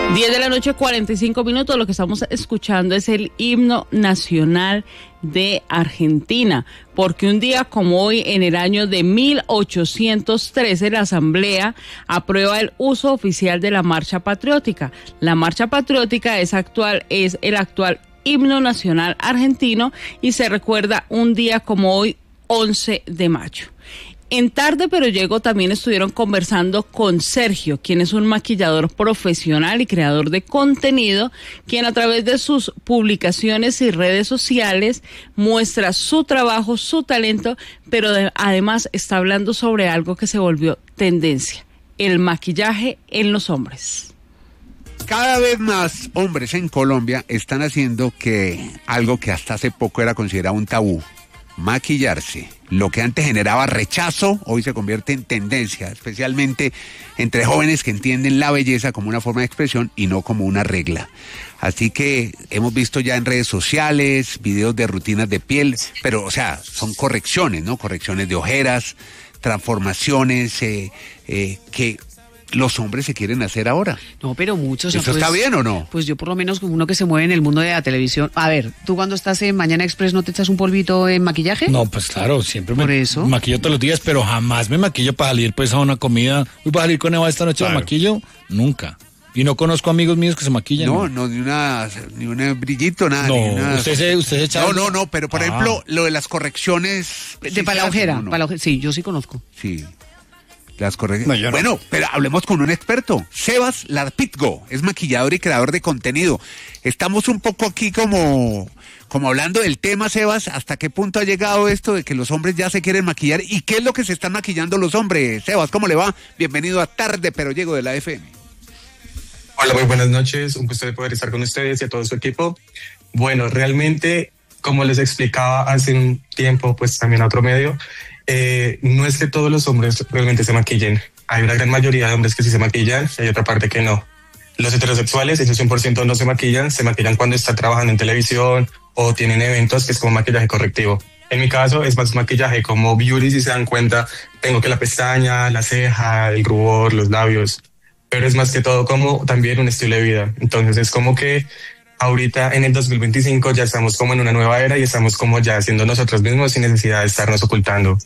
10 de la noche, 45 minutos. Lo que estamos escuchando es el himno nacional de Argentina, porque un día como hoy, en el año de 1813, la Asamblea aprueba el uso oficial de la Marcha Patriótica. La Marcha Patriótica es el actual himno nacional argentino y se recuerda un día como hoy, 11 de mayo. En Tarde Pero Llego también estuvieron conversando con Sergio, quien es un maquillador profesional y creador de contenido, quien a través de sus publicaciones y redes sociales muestra su trabajo, su talento, pero además está hablando sobre algo que se volvió tendencia: el maquillaje en los hombres. Cada vez más hombres en Colombia están haciendo algo que hasta hace poco era considerado un tabú: maquillarse. Lo que antes generaba rechazo, hoy se convierte en tendencia, especialmente entre jóvenes que entienden la belleza como una forma de expresión y no como una regla. Así que hemos visto ya en redes sociales videos de rutinas de piel, pero o sea, son correcciones, ¿no? Correcciones de ojeras, transformaciones que los hombres se quieren hacer ahora. No, pero muchos. ¿Eso está bien o no? Pues yo por lo menos, como uno que se mueve en el mundo de la televisión. A ver, ¿tú cuando estás en Mañana Express no te echas un polvito en maquillaje? No, pues claro, siempre ¿Por eso? maquillo todos los días, pero jamás me maquillo para salir pues a una comida. ¿Voy a salir con Eva esta noche? Claro. ¿Me maquillo? Nunca. Y no conozco amigos míos que se maquillan. No, ni un brillito, nada. No, usted se echa... No, pero por ejemplo, lo de las correcciones... Para la ojera, sí, yo sí conozco. Sí. Las correcciones. No, bueno, pero hablemos con un experto. Sebas Larpitgo es maquillador y creador de contenido. Estamos un poco aquí como hablando del tema, Sebas. ¿Hasta qué punto ha llegado esto de que los hombres ya se quieren maquillar? ¿Y qué es lo que se están maquillando los hombres? Sebas, ¿cómo le va? Bienvenido a Tarde Pero Llego de la FM. Hola, muy buenas noches. Un gusto de poder estar con ustedes y a todo su equipo. Bueno, realmente, como les explicaba hace un tiempo, pues también a otro medio, no es que todos los hombres realmente se maquillen. Hay una gran mayoría de hombres que sí se maquillan y hay otra parte que no. Los heterosexuales, ellos 100% no se maquillan cuando están trabajando en televisión o tienen eventos, que es como maquillaje correctivo. En mi caso es más maquillaje como beauty, si se dan cuenta, tengo que la pestaña, la ceja, el rubor, los labios, pero es más que todo como también un estilo de vida. Entonces es como que ahorita en el 2025 ya estamos como en una nueva era y estamos como ya siendo nosotros mismos sin necesidad de estarnos ocultando.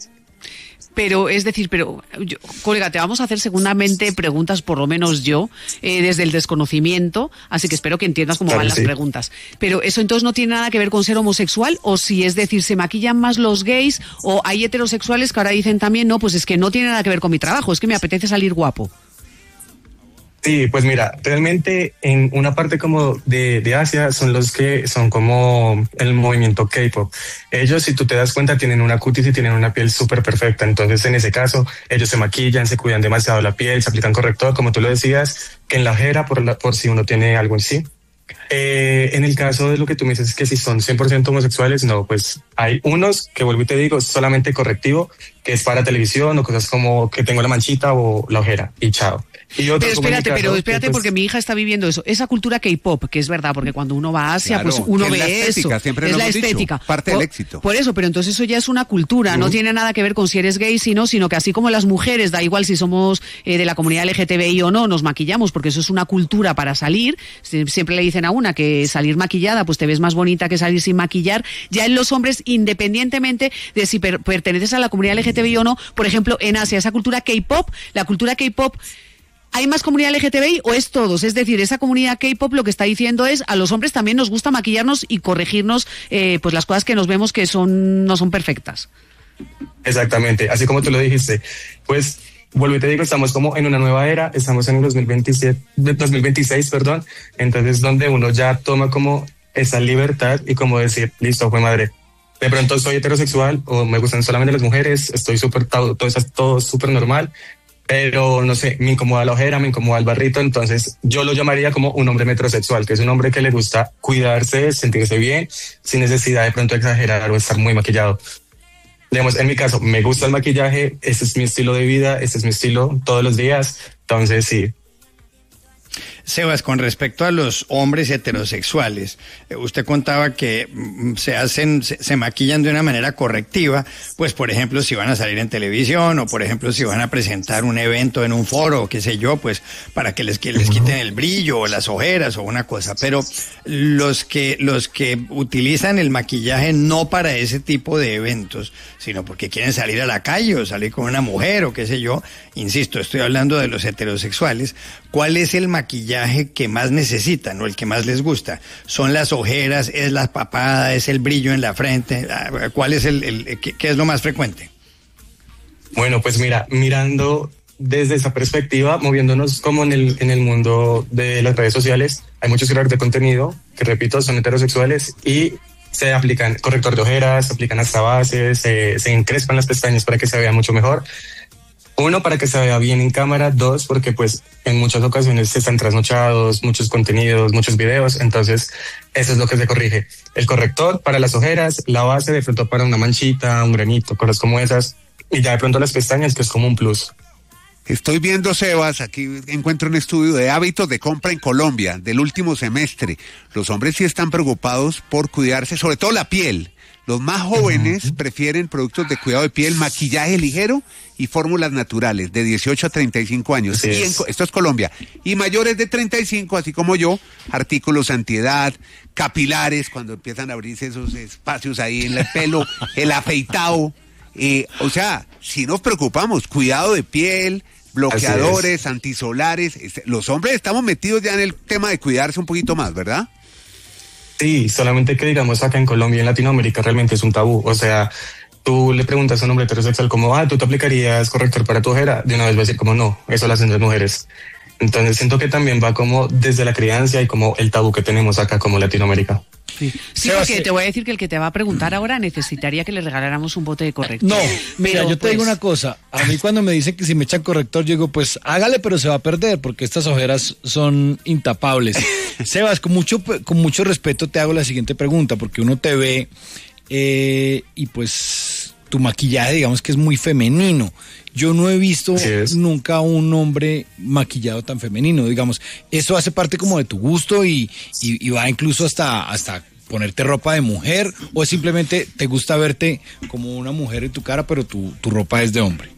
Pero, es decir, colega, te vamos a hacer segundamente preguntas, por lo menos yo, desde el desconocimiento, así que espero que entiendas cómo van las preguntas. Pero eso entonces no tiene nada que ver con ser homosexual, o si es decir, se maquillan más los gays, o hay heterosexuales que ahora dicen también, no, pues es que no tiene nada que ver con mi trabajo, es que me apetece salir guapo. Sí, pues mira, realmente en una parte como de Asia son los que son como el movimiento K-pop. Ellos, si tú te das cuenta, tienen una cutis y tienen una piel súper perfecta. Entonces, en ese caso, ellos se maquillan, se cuidan demasiado la piel, se aplican corrector, como tú lo decías, que en la ojera por si uno tiene algo en sí. En el caso de lo que tú me dices, que si son 100% homosexuales, no, pues hay unos que, vuelvo y te digo, solamente correctivo, que es para televisión o cosas como que tengo la manchita o la ojera y chao. Pero espérate, porque mi hija está viviendo eso, esa cultura K-pop, que es verdad, porque cuando uno va a Asia, claro, pues uno ve eso, es la estética, parte del éxito. Por eso, pero entonces eso ya es una cultura, no tiene nada que ver con si eres gay, sino que así como las mujeres, da igual si somos de la comunidad LGTBI o no, nos maquillamos, porque eso es una cultura para salir. Siempre le dicen a una que salir maquillada, pues te ves más bonita que salir sin maquillar. Ya en los hombres, independientemente de si perteneces a la comunidad LGTBI o no, por ejemplo, en Asia, esa cultura K-pop, la cultura K-pop, ¿hay más comunidad LGTBI o es todos? Es decir, esa comunidad K-pop lo que está diciendo es a los hombres también nos gusta maquillarnos y corregirnos pues las cosas que nos vemos que no son perfectas. Exactamente, así como tú lo dijiste. Pues vuelvo y te digo, estamos como en una nueva era, estamos en el 2026, entonces donde uno ya toma como esa libertad y como decir, listo, fue madre. De pronto soy heterosexual o me gustan solamente las mujeres, estoy todo súper normal. Pero no sé, me incomoda la ojera, me incomoda el barrito, entonces yo lo llamaría como un hombre metrosexual, que es un hombre que le gusta cuidarse, sentirse bien, sin necesidad de pronto exagerar o estar muy maquillado. Digamos, en mi caso, me gusta el maquillaje, ese es mi estilo de vida, ese es mi estilo todos los días, entonces sí. Sebas, con respecto a los hombres heterosexuales, usted contaba que se maquillan de una manera correctiva, pues por ejemplo si van a salir en televisión o por ejemplo si van a presentar un evento en un foro, qué sé yo, pues para que les quiten el brillo o las ojeras o una cosa, pero los que utilizan el maquillaje no para ese tipo de eventos, sino porque quieren salir a la calle o salir con una mujer o qué sé yo, insisto, estoy hablando de los heterosexuales, ¿cuál es el maquillaje que más necesitan o el que más les gusta? ¿Son las ojeras, es la papada, es el brillo en la frente? ¿Cuál es qué es lo más frecuente? Bueno, pues mira, mirando desde esa perspectiva, moviéndonos como en el mundo de las redes sociales, hay muchos creadores de contenido que, repito, son heterosexuales y se aplican corrector de ojeras, se aplican hasta bases, se encrespan las pestañas para que se vea mucho mejor. Uno, para que se vea bien en cámara. Dos, porque pues en muchas ocasiones están trasnochados, muchos contenidos, muchos videos. Entonces, eso es lo que se corrige. El corrector para las ojeras, la base de pronto para una manchita, un granito, cosas como esas. Y ya de pronto las pestañas, que es como un plus. Estoy viendo, Sebas, aquí encuentro un estudio de hábitos de compra en Colombia del último semestre. Los hombres sí están preocupados por cuidarse, sobre todo la piel. Los más jóvenes prefieren productos de cuidado de piel, maquillaje ligero y fórmulas naturales de 18 a 35 años. Y esto es Colombia. Y mayores de 35, así como yo, artículos antiedad, capilares, cuando empiezan a abrirse esos espacios ahí en el pelo, el afeitado. O sea, si nos preocupamos, cuidado de piel, bloqueadores, antisolares. Los hombres estamos metidos ya en el tema de cuidarse un poquito más, ¿verdad? Sí, solamente que digamos acá en Colombia y en Latinoamérica realmente es un tabú. O sea, tú le preguntas a un hombre heterosexual como, ¿tú te aplicarías corrector para tu ojera? De una vez va a decir como, no, eso lo hacen las mujeres. Entonces siento que también va como desde la crianza y como el tabú que tenemos acá como Latinoamérica. Sí, porque te voy a decir que el que te va a preguntar ahora necesitaría que le regaláramos un bote de corrector. No, mira, yo te digo una cosa. A mí cuando me dicen que si me echan corrector, yo digo, pues hágale, pero se va a perder, porque estas ojeras son intapables. Sebas, con mucho respeto te hago la siguiente pregunta, porque uno te ve y pues tu maquillaje, digamos que es muy femenino. Yo no he visto nunca un hombre maquillado tan femenino, digamos. ¿Eso hace parte como de tu gusto y va incluso hasta ponerte ropa de mujer, o simplemente te gusta verte como una mujer en tu cara, pero tu ropa es de hombre?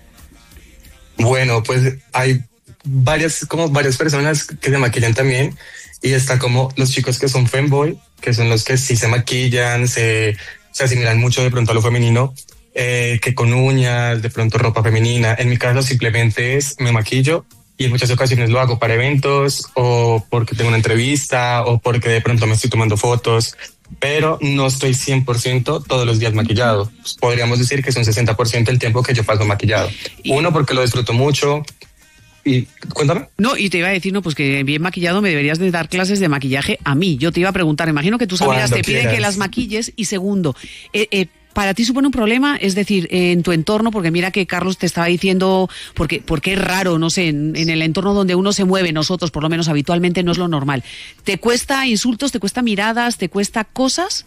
Bueno, pues hay varias personas que se maquillan también, y está como los chicos que son femboy, que son los que sí se maquillan, se asimilan mucho de pronto a lo femenino, que con uñas, de pronto ropa femenina. En mi caso simplemente me maquillo, y en muchas ocasiones lo hago para eventos o porque tengo una entrevista o porque de pronto me estoy tomando fotos, pero no estoy 100% todos los días maquillado. Pues podríamos decir que es un 60% el tiempo que yo paso maquillado. Uno, porque lo disfruto mucho. Y cuéntame. No, y te iba a decir, pues que bien maquillado me deberías de dar clases de maquillaje a mí. Yo te iba a preguntar, imagino que tus amigas te piden que las maquilles. Y segundo, ¿para ti supone un problema? Es decir, en tu entorno, porque mira que Carlos te estaba diciendo, porque es raro, no sé, en el entorno donde uno se mueve, nosotros por lo menos habitualmente no es lo normal. ¿Te cuesta insultos, te cuesta miradas, te cuesta cosas?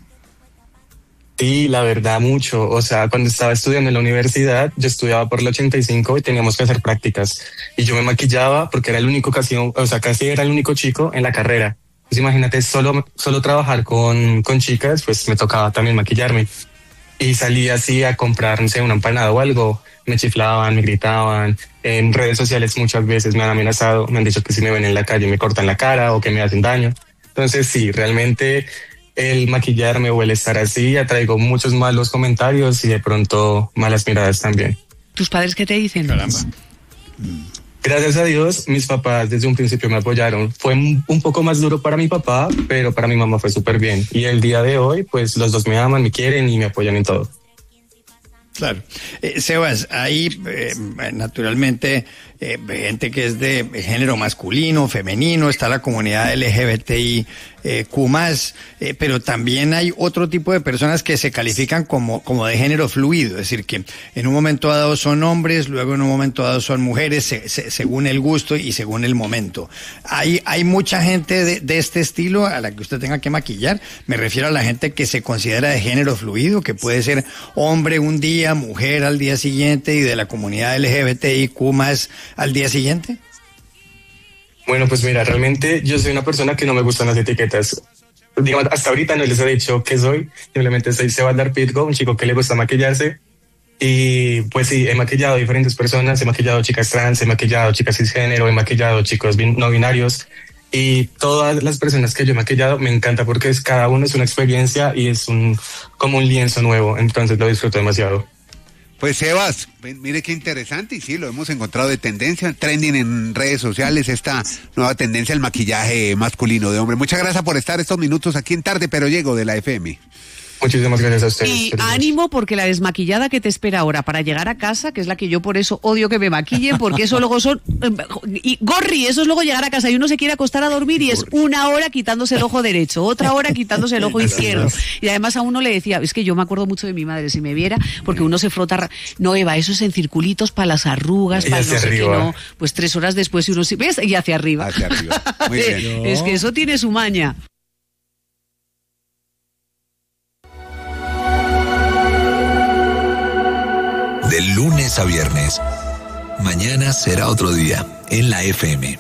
Sí, la verdad, mucho. O sea, cuando estaba estudiando en la universidad, yo estudiaba por el 85 y teníamos que hacer prácticas. Y yo me maquillaba porque era el único casi era el único chico en la carrera. Pues imagínate, solo trabajar con chicas, pues me tocaba también maquillarme. Y salía así a comprar, no sé, una empanada o algo. Me chiflaban, me gritaban. En redes sociales muchas veces me han amenazado, me han dicho que si me ven en la calle me cortan la cara o que me hacen daño. Entonces sí, realmente el maquillarme o el estar así atraigo muchos malos comentarios y de pronto malas miradas también. ¿Tus padres qué te dicen? Caramba. Gracias a Dios, mis papás desde un principio me apoyaron. Fue un poco más duro para mi papá, pero para mi mamá fue súper bien. Y el día de hoy, pues los dos me aman, me quieren y me apoyan en todo. Claro. Sebas, hay naturalmente gente que es de género masculino, femenino, está la comunidad LGBTI Q+, pero también hay otro tipo de personas que se califican como de género fluido, es decir, que en un momento dado son hombres, luego en un momento dado son mujeres, según el gusto y según el momento. Hay mucha gente de este estilo a la que usted tenga que maquillar. Me refiero a la gente que se considera de género fluido, que puede ser hombre un día, mujer al día siguiente, y de la comunidad LGBTIQ+ al día siguiente. Bueno, pues mira, realmente yo soy una persona que no me gustan las etiquetas. Digamos, hasta ahorita no les he dicho qué soy, simplemente soy Sebas Darpitgo, un chico que le gusta maquillarse. Y pues sí, he maquillado a diferentes personas, he maquillado chicas trans, he maquillado chicas cisgénero, he maquillado chicos no binarios. Y todas las personas que yo he maquillado me encanta porque cada uno es una experiencia y es como un lienzo nuevo, entonces lo disfruto demasiado. Pues Sebas, mire qué interesante, y sí, lo hemos encontrado de tendencia, trending en redes sociales, esta nueva tendencia al maquillaje masculino de hombre. Muchas gracias por estar estos minutos aquí en Tarde Pero Llego de la FM. Muchísimas gracias a ustedes. Y ánimo, porque la desmaquillada que te espera ahora para llegar a casa, que es la que yo por eso odio que me maquillen, porque eso luego son... Y Gorri, eso es luego llegar a casa y uno se quiere acostar a dormir y es una hora quitándose el ojo derecho, otra hora quitándose el ojo izquierdo. Y además a uno le decía, es que yo me acuerdo mucho de mi madre, si me viera, porque uno se frota... No, Eva, eso es en circulitos para las arrugas, para no sé qué, no. Pues 3 horas después uno... ¿Ves? Y hacia arriba. Hacia arriba. Muy bien. Es que eso tiene su maña. De lunes a viernes. Mañana será otro día en la FM.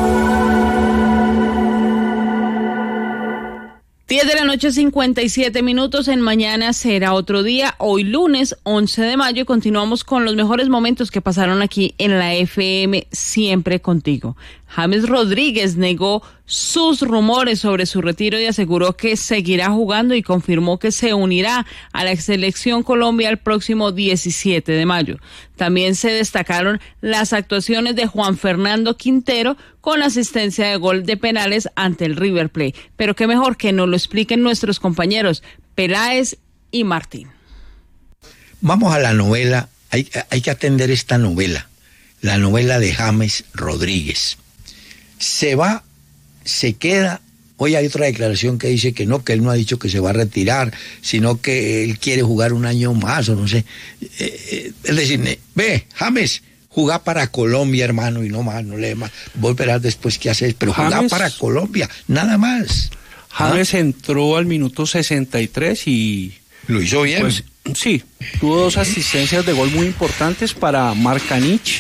10 de la noche, 57 minutos. En Mañana será otro día. Hoy lunes 11 de mayo continuamos con los mejores momentos que pasaron aquí en la FM, siempre contigo. James Rodríguez negó sus rumores sobre su retiro y aseguró que seguirá jugando y confirmó que se unirá a la selección Colombia el próximo 17 de mayo. También se destacaron las actuaciones de Juan Fernando Quintero con asistencia de gol de penales ante el River Plate. Pero qué mejor que nos lo expliquen nuestros compañeros Peláez y Martín. Vamos a la novela, hay que atender esta novela, la novela de James Rodríguez. Se va, se queda. Hoy hay otra declaración que dice que no, que él no ha dicho que se va a retirar, sino que él quiere jugar un año más o no sé. Es decir, ve, James, jugar para Colombia, hermano, y no más, no le más. Vos verás después qué haces, pero jugar para Colombia, nada más. James entró al minuto 63 y... Lo hizo bien. Pues, sí, tuvo 2 asistencias de gol muy importantes para Marcanich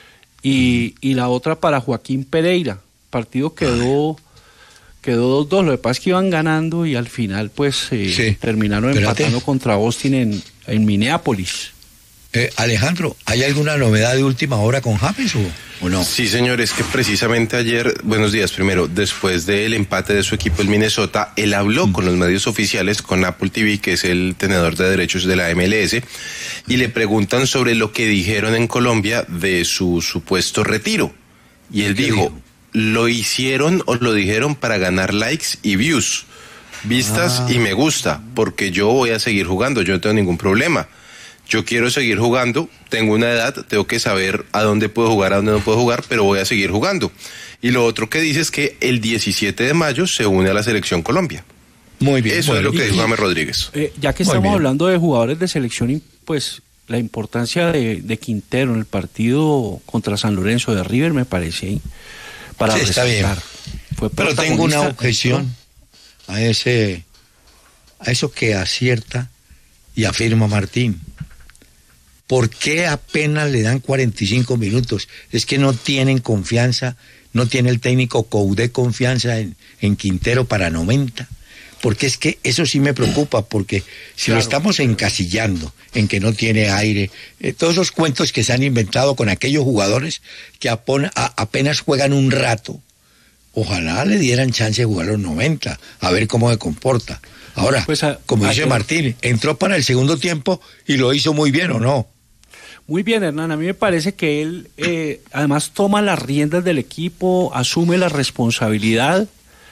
y la otra para Joaquín Pereira. El partido quedó 2-2, lo que pasa es que iban ganando y al final pues terminaron empatando contra Austin en Minneapolis. Alejandro, ¿hay alguna novedad de última hora con James o no? Sí, señor, es que precisamente ayer, buenos días, primero, después del empate de su equipo el Minnesota, él habló con los medios oficiales, con Apple TV, que es el tenedor de derechos de la MLS, y le preguntan sobre lo que dijeron en Colombia de su supuesto retiro. Y él dijo, lo hicieron o lo dijeron para ganar likes y views, vistas y me gusta, porque yo voy a seguir jugando, yo no tengo ningún problema. Yo quiero seguir jugando, tengo una edad, tengo que saber a dónde puedo jugar, a dónde no puedo jugar, pero voy a seguir jugando. Y lo otro que dice es que el 17 de mayo se une a la Selección Colombia. Muy bien. Eso es lo que dijo James Rodríguez. Ya que estamos hablando de jugadores de selección, pues la importancia de Quintero en el partido contra San Lorenzo de River me parece para está bien. Pero tengo una objeción a eso que acierta y afirma Martín. ¿Por qué apenas le dan 45 minutos? Es que no tienen confianza, no tiene el técnico Coudet confianza en Quintero para 90. Porque es que eso sí me preocupa, porque si lo estamos encasillando en que no tiene aire, todos esos cuentos que se han inventado con aquellos jugadores que apenas juegan un rato, ojalá le dieran chance de jugar los 90, a ver cómo se comporta. Ahora, pues como dice Martín, entró para el segundo tiempo y lo hizo muy bien, ¿o no? Muy bien, Hernán. A mí me parece que él además toma las riendas del equipo, asume la responsabilidad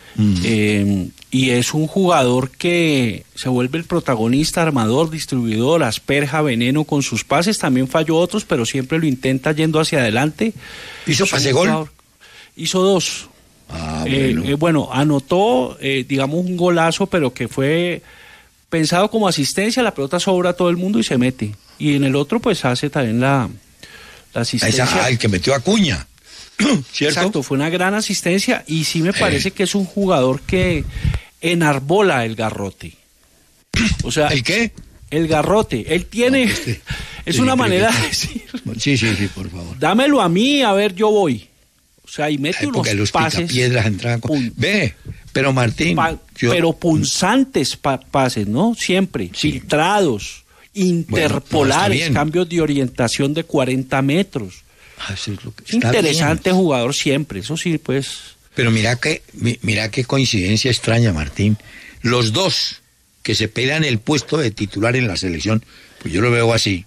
y es un jugador que se vuelve el protagonista, armador, distribuidor, asperja veneno con sus pases. También falló otros, pero siempre lo intenta yendo hacia adelante. ¿Hizo pase gol? Hizo 2. Bueno, anotó, digamos, un golazo, pero que fue pensado como asistencia. La pelota sobra a todo el mundo y se mete. Y en el otro, pues, hace también la asistencia. El que metió a Acuña, ¿cierto? Exacto, fue una gran asistencia y sí me parece que es un jugador que enarbola el garrote. O sea, ¿el qué? El garrote. Él tiene... es una manera de decir... Sí, por favor. Dámelo a mí, a ver, yo voy. O sea, y mete unos los pases. Picapiedras entraban Ve, pero Martín. Pero punzantes pases, ¿no? Siempre. Sí. Filtrados, interpolares, bueno, cambios de orientación de 40 metros. Eso es lo que interesante bien. Jugador siempre, eso sí, pues. Pero mira qué coincidencia extraña, Martín. Los dos que se pelean el puesto de titular en la selección, pues yo lo veo así.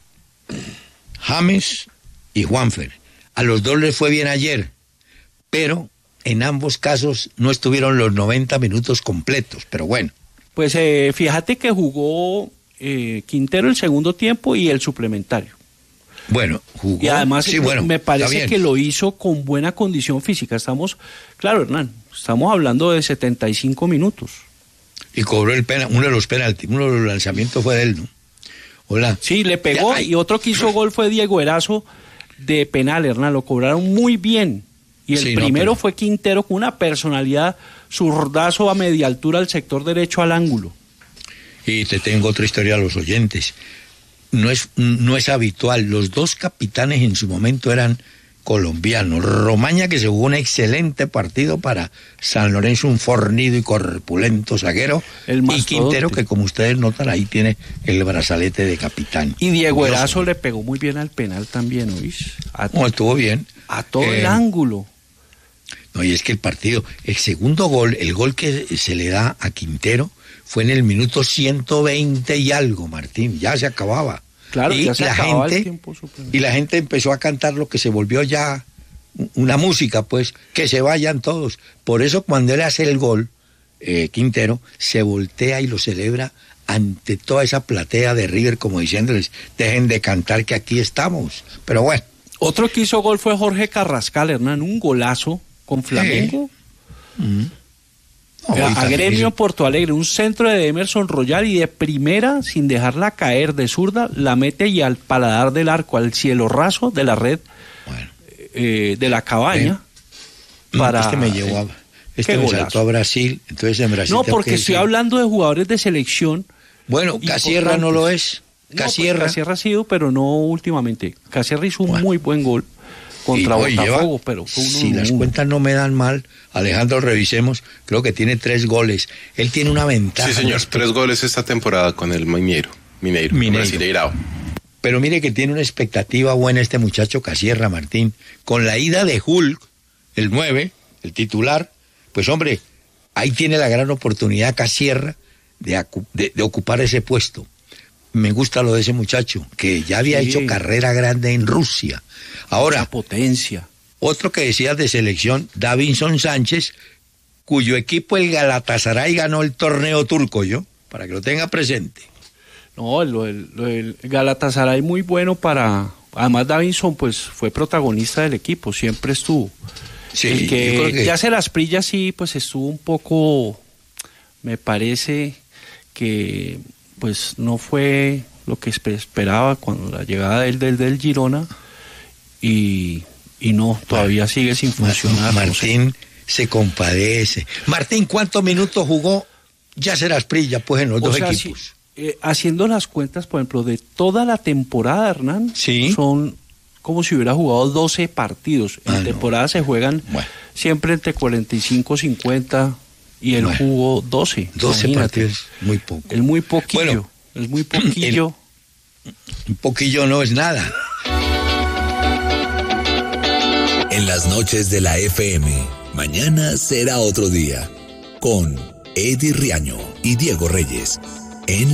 James y Juanfer. A los dos les fue bien ayer, pero en ambos casos no estuvieron los 90 minutos completos, pero bueno. Pues fíjate que jugó Quintero el segundo tiempo y el suplementario. Bueno, jugó. Y además sí, bueno, me parece que lo hizo con buena condición física. Claro, Hernán, estamos hablando de 75 minutos. Y cobró el penal, uno de los penaltis, uno de los lanzamientos fue de él, ¿no? Hola. Sí, le pegó y otro que hizo gol fue Diego Erazo de penal, Hernán, lo cobraron muy bien. Y el primero fue Quintero con una personalidad, zurdazo a media altura al sector derecho al ángulo. Y te tengo otra historia a los oyentes. No es habitual, los dos capitanes en su momento eran colombianos. Romaña, que se jugó un excelente partido para San Lorenzo, un fornido y corpulento zaguero, y Quintero, que como ustedes notan, ahí tiene el brazalete de capitán. Y Diego Erazo le pegó muy bien al penal también, ¿oís? No, estuvo bien. A todo el ángulo. No, y es que el segundo gol, el gol que se le da a Quintero, fue en el minuto 120 y algo, Martín, ya se acababa. Claro, y ya se acababa el tiempo y la gente empezó a cantar lo que se volvió ya una música, pues, que se vayan todos. Por eso cuando él hace el gol, Quintero, se voltea y lo celebra ante toda esa platea de River, como diciéndoles, dejen de cantar que aquí estamos. Pero bueno. Otro que hizo gol fue Jorge Carrascal, Hernán, un golazo con Flamengo. A Gremio Porto Alegre, un centro de Emerson Royal y de primera, sin dejarla caer de zurda, la mete y al paladar del arco, al cielo raso de la red, de la cabaña. Este me llevó me saltó a Brasil, entonces en Brasil. No, porque estoy hablando de jugadores de selección. Bueno, Casierra no lo es. Casierra ha sido, pero no últimamente. Casierra hizo un muy buen gol contra Botafogo, pero si las cuentas no me dan mal, Alejandro, revisemos, creo que tiene 3 goles. Él tiene una ventaja. Sí, señor, 3 goles esta temporada con el Mineiro. Brasileirao. Pero mire que tiene una expectativa buena este muchacho Casierra, Martín. Con la ida de Hulk, el 9, el titular, pues hombre, ahí tiene la gran oportunidad Casierra de ocupar ese puesto. Me gusta lo de ese muchacho, que ya había hecho carrera grande en Rusia. Ahora, la potencia. Otro que decías de selección, Davinson Sánchez, cuyo equipo, el Galatasaray, ganó el torneo turco, para que lo tenga presente. No, el Galatasaray muy bueno para... Además, Davinson, pues, fue protagonista del equipo, siempre estuvo. Sí, el que ya se las prilla, sí, pues, estuvo un poco... Me parece que... pues no fue lo que esperaba cuando la llegada del Girona y no, todavía sigue sin funcionar. Martín se compadece. Martín, ¿cuántos minutos jugó Yasser Asprilla, pues, en los dos equipos? Haciendo las cuentas, por ejemplo, de toda la temporada, Hernán, son como si hubiera jugado 12 partidos. En temporada se juegan siempre entre 45 y 50... Y él jugó 12. 12 partidos, muy poco. Es muy poquillo. Bueno, es muy poquillo. Un poquillo no es nada. En las noches de la FM, mañana será otro día. Con Eddie Riaño y Diego Reyes. En